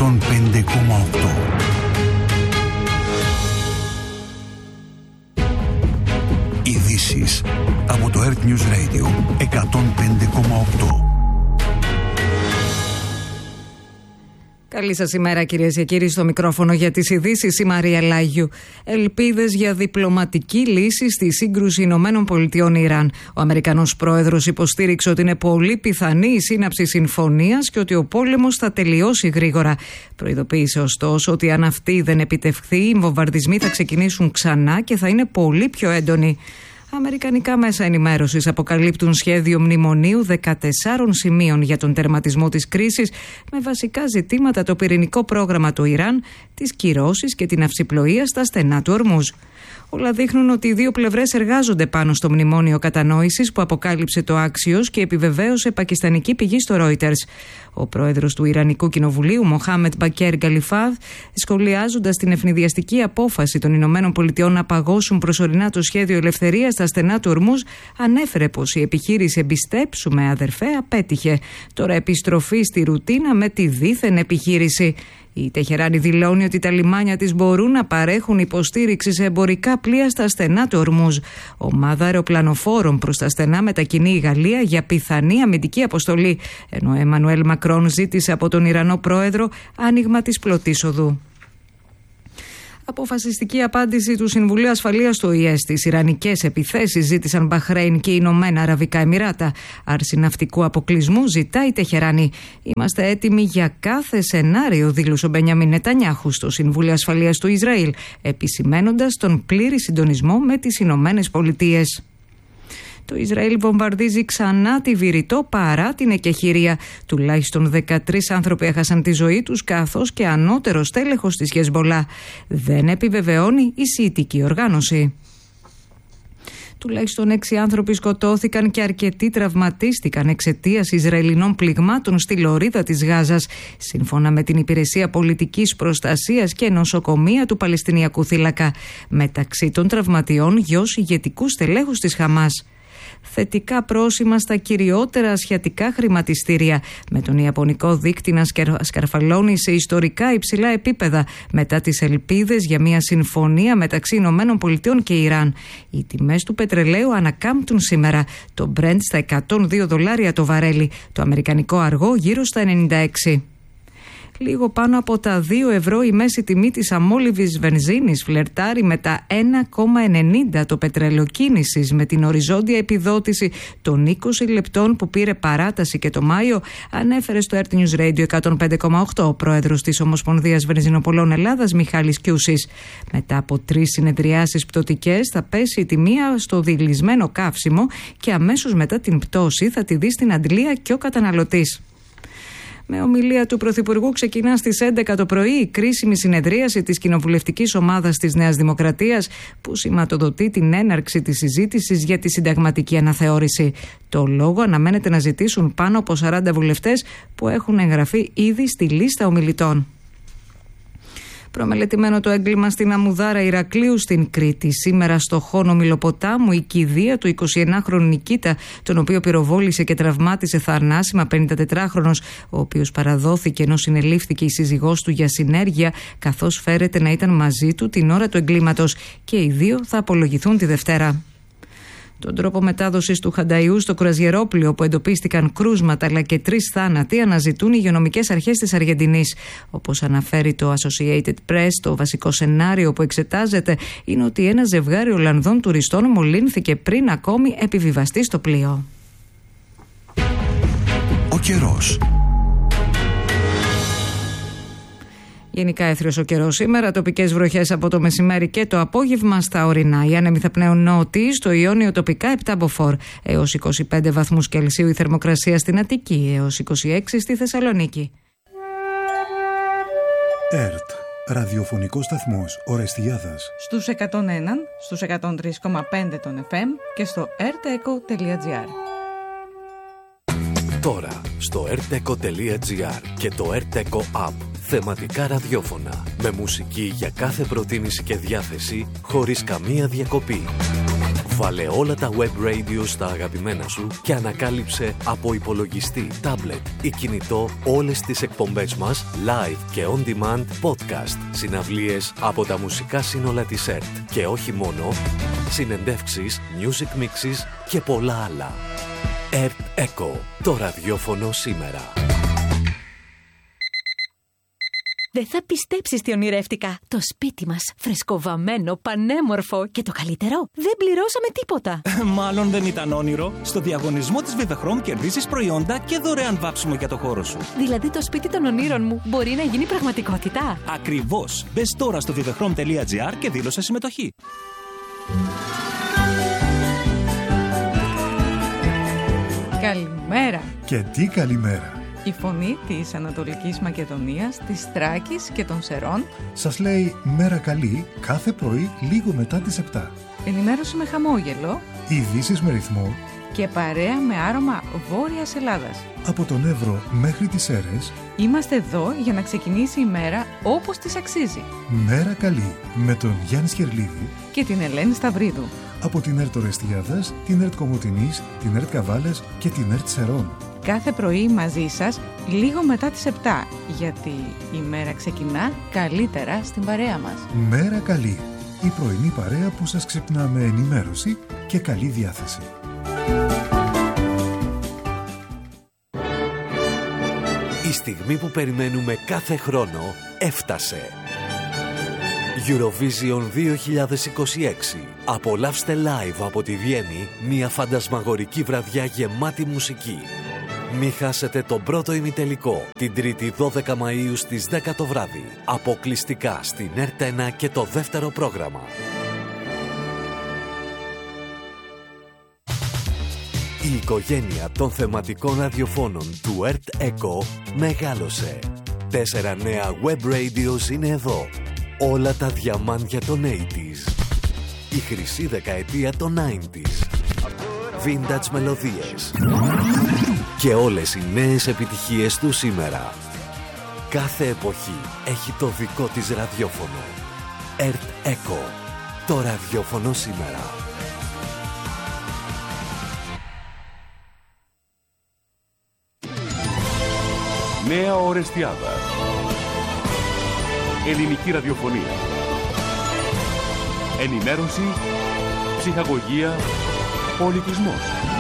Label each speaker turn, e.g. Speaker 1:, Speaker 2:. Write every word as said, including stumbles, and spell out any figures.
Speaker 1: εκατόν πέντε κόμμα οκτώ. Ειδήσεις από το Earth News Radio εκατόν πέντε κόμμα οκτώ.
Speaker 2: Καλή σας ημέρα, κυρίες και κύριοι, στο μικρόφωνο για τις ειδήσεις η Μαρία Λάγιου. Ελπίδες για διπλωματική λύση στη σύγκρουση Ηνωμένων Πολιτειών Ιράν. Ο Αμερικανός πρόεδρος υποστήριξε ότι είναι πολύ πιθανή η σύναψη συμφωνίας και ότι ο πόλεμος θα τελειώσει γρήγορα. Προειδοποίησε ωστόσο ότι αν αυτή δεν επιτευχθεί, οι βομβαρδισμοί θα ξεκινήσουν ξανά και θα είναι πολύ πιο έντονοι. Αμερικανικά μέσα ενημέρωσης αποκαλύπτουν σχέδιο μνημονίου δεκατεσσάρων σημείων για τον τερματισμό της κρίσης, με βασικά ζητήματα το πυρηνικό πρόγραμμα του Ιράν, τις κυρώσεις και την αυσιπλοεία στα στενά του Ορμούζ. Όλα δείχνουν ότι οι δύο πλευρές εργάζονται πάνω στο μνημόνιο κατανόησης που αποκάλυψε το Axios και επιβεβαίωσε πακιστανική πηγή στο Reuters. Ο πρόεδρος του Ιρανικού Κοινοβουλίου, Μοχάμετ Μπακέρ Γκαλιφάδ, σχολιάζοντας την ευνηδιαστική απόφαση των Ηνωμένων Πολιτειών να παγώσουν προσωρινά το σχέδιο ελευθερίας στα στενά του Ορμούζ, ανέφερε πως η επιχείρηση «Εμπιστέψουμε, αδερφέ» απέτυχε. Τώρα επιστροφή στη ρουτίνα με τη δίθεν επιχείρηση. Η Τεχεράνη δηλώνει ότι τα λιμάνια της μπορούν να παρέχουν υποστήριξη σε εμπορικά πλοία στα στενά του Ορμούζ. Ομάδα αεροπλανοφόρων προς τα στενά μετακινεί η Γαλλία για πιθανή αμυντική αποστολή, ενώ ο Εμμανουέλ Μακρόν ζήτησε από τον Ιρανό πρόεδρο άνοιγμα της πλωτής οδού. Αποφασιστική απάντηση του Συμβουλίου Ασφαλείας του Ο Η Ε στις ιρανικές επιθέσεις ζήτησαν Μπαχρέιν και Ηνωμένα Αραβικά Εμιράτα. Άρση ναυτικού αποκλεισμού ζητάει η Τεχεράνη. Είμαστε έτοιμοι για κάθε σενάριο, δήλωσε ο Μπενιαμίν Νετανιάχου στο Συμβούλιο Ασφαλείας του Ισραήλ, επισημαίνοντας τον πλήρη συντονισμό με τις Ηνωμένες Πολιτείες. Το Ισραήλ βομβαρδίζει ξανά τη Βηρητό παρά την εκεχηρία. Τουλάχιστον δεκατρείς άνθρωποι έχασαν τη ζωή τους, καθώς και ανώτερος τέλεχος της Χεσμολάχ. Δεν επιβεβαιώνει η σιητική οργάνωση. Τουλάχιστον έξι άνθρωποι σκοτώθηκαν και αρκετοί τραυματίστηκαν εξαιτίας Ισραηλινών πληγμάτων στη λωρίδα της Γάζας, σύμφωνα με την Υπηρεσία Πολιτικής Προστασίας και Νοσοκομεία του Παλαιστινιακού Θύλακα. Μεταξύ των τραυματιών, γιος ηγετικού στελέχους της Χαμάς. Θετικά πρόσημα στα κυριότερα ασιατικά χρηματιστήρια, με τον ιαπωνικό δείκτη να σκαρφαλώνει σε ιστορικά υψηλά επίπεδα μετά τις ελπίδες για μια συμφωνία μεταξύ Ηνωμένων Πολιτειών και Ιράν. Οι τιμές του πετρελαίου ανακάμπτουν σήμερα. Το Brent στα εκατόν δύο δολάρια το βαρέλι, το αμερικανικό αργό γύρω στα ενενήντα έξι. Λίγο πάνω από τα δύο ευρώ η μέση τιμή της αμόλυβης βενζίνης φλερτάρει με τα ένα κόμμα ενενήντα το πετρέλαιο κίνησης, με την οριζόντια επιδότηση των είκοσι λεπτών που πήρε παράταση και το Μάιο, ανέφερε στο Earth News Radio εκατόν πέντε κόμμα οκτώ ο πρόεδρος της Ομοσπονδίας Βενζινοπολών Ελλάδας, Μιχάλης Κιούσης. Μετά από τρεις συνεδριάσεις πτωτικές θα πέσει η τιμή στο δειλισμένο καύσιμο και αμέσως μετά την πτώση θα τη δει στην αντλία και ο καταναλωτής. Με ομιλία του Πρωθυπουργού ξεκινά στις έντεκα το πρωί η κρίσιμη συνεδρίαση της κοινοβουλευτικής ομάδας της Νέας Δημοκρατίας, που σηματοδοτεί την έναρξη της συζήτησης για τη συνταγματική αναθεώρηση. Το λόγο αναμένεται να ζητήσουν πάνω από σαράντα βουλευτές που έχουν εγγραφεί ήδη στη λίστα ομιλητών. Προμελετημένο το έγκλημα στην Αμουδάρα Ηρακλείου στην Κρήτη. Σήμερα στο χώνο Μιλοποτάμου η κηδεία του εικοσιενάχρονου Νικήτα, τον οποίο πυροβόλησε και τραυμάτισε θανάσιμα πενηντατετράχρονος, ο οποίος παραδόθηκε ενώ συνελήφθηκε η σύζυγός του για συνέργεια, καθώς φέρεται να ήταν μαζί του την ώρα του εγκλήματος, και οι δύο θα απολογηθούν τη Δευτέρα. Τον τρόπο μετάδοσης του Χανταϊού στο κρουαζιερόπλοιο, όπου εντοπίστηκαν κρούσματα αλλά και τρεις θάνατοι, αναζητούν οι υγειονομικές αρχές της Αργεντινής. Όπως αναφέρει το Associated Press, το βασικό σενάριο που εξετάζεται είναι ότι ένα ζευγάρι Ολλανδών τουριστών μολύνθηκε πριν ακόμη επιβιβαστεί στο πλοίο.
Speaker 1: Ο καιρός.
Speaker 2: Γενικά έθριος ο καιρός σήμερα, τοπικές βροχές από το μεσημέρι και το απόγευμα στα ορεινά. Οι άνεμοι θα πνέουν νότιοι, στο Ιόνιο τοπικά επτά μποφόρ έως είκοσι πέντε βαθμούς Κελσίου η θερμοκρασία στην Αττική, έως είκοσι έξι στη Θεσσαλονίκη.
Speaker 3: ΕΡΤ, ραδιοφωνικός σταθμός Ορεστιάδας.
Speaker 4: Στους εκατόν ένα, στους εκατόν τρία κόμμα πέντε των εφ εμ και στο ερτεκο τελεία τζι άρ.
Speaker 5: Τώρα στο ερτεκο τελεία τζι άρ και το ερτεκο App. Θεματικά ραδιόφωνα με μουσική για κάθε προτίμηση και διάθεση, χωρίς καμία διακοπή. Βάλε όλα τα web radio στα αγαπημένα σου και ανακάλυψε από υπολογιστή, τάμπλετ ή κινητό όλες τις εκπομπές μας live και on demand podcast, συναυλίες από τα μουσικά σύνολα της ΕΡΤ και όχι μόνο, συνεντεύξεις, music mixes και πολλά άλλα. ΕΡΤ Echo, το ραδιόφωνο σήμερα.
Speaker 6: Δεν θα πιστέψεις τι ονειρεύτηκα. Το σπίτι μας, φρεσκοβαμμένο, πανέμορφο και το καλύτερο, δεν πληρώσαμε τίποτα.
Speaker 7: Μάλλον δεν ήταν όνειρο. Στο διαγωνισμό της Vivechrome κερδίσεις προϊόντα και δωρεάν βάψιμο για το χώρο σου.
Speaker 6: Δηλαδή το σπίτι των ονείρων μου μπορεί να γίνει πραγματικότητα.
Speaker 7: Ακριβώς. Μπες τώρα στο vivechrome τελεία gr και δήλωσε συμμετοχή.
Speaker 4: Καλημέρα.
Speaker 3: Και τι καλημέρα.
Speaker 4: Η φωνή της Ανατολικής Μακεδονίας, της Θράκης και των Σερών
Speaker 3: Σας λέει μέρα καλή κάθε πρωί λίγο μετά τις επτά.
Speaker 4: Ενημέρωση με χαμόγελο.
Speaker 3: Ειδήσεις με ρυθμό.
Speaker 4: Και παρέα με άρωμα Βόρειας Ελλάδας.
Speaker 3: Από τον Εύρο μέχρι τις Σέρρες.
Speaker 4: Είμαστε εδώ για να ξεκινήσει η μέρα όπως της αξίζει.
Speaker 3: Μέρα καλή με τον Γιάννη Σκερλίδη
Speaker 4: Και την Ελένη Σταυρίδου.
Speaker 3: Από την ΕΡΤ Ορεστιάδας, την ΕΡΤ Κομοτηνής, την ΕΡΤ Καβάλας και την ΕΡΤ Σερών.
Speaker 4: Κάθε πρωί μαζί σας, λίγο μετά τις επτά, γιατί η μέρα ξεκινά καλύτερα στην παρέα μας.
Speaker 3: Μέρα καλή, η πρωινή παρέα που σας ξυπνά με ενημέρωση και καλή διάθεση.
Speaker 5: Η στιγμή που περιμένουμε κάθε χρόνο έφτασε. Eurovision δύο χιλιάδες είκοσι έξι. Απολαύστε live από τη Βιέννη μια φαντασμαγορική βραδιά γεμάτη μουσική. Μη χάσετε τον πρώτο ημιτελικό την Τρίτη δώδεκα Μαΐου στις δέκα το βράδυ. Αποκλειστικά στην ΕΡΤ ένα και το δεύτερο πρόγραμμα. Η οικογένεια των θεματικών ραδιοφώνων του ΕΡΤ Echo μεγάλωσε. Τέσσερα νέα web radios είναι εδώ. Όλα τα διαμάντια των ογδόντα. Η χρυσή δεκαετία των ενενήντα. Vintage μελωδίες. Και όλες οι νέες επιτυχίες του σήμερα. Κάθε εποχή έχει το δικό της ραδιόφωνο. ΕΡΤ Echo. Το ραδιόφωνο σήμερα.
Speaker 8: Νέα Ορεστιάδα. Ελληνική ραδιοφωνία. Ενημέρωση, ψυχαγωγία, πολιτισμός.